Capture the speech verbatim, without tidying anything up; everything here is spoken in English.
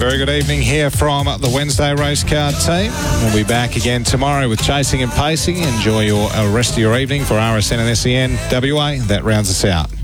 Very good evening here from the Wednesday Race Car team. We'll be back again tomorrow with Chasing and Pacing. Enjoy your uh, rest of your evening for R S N and S E N W A. That rounds us out.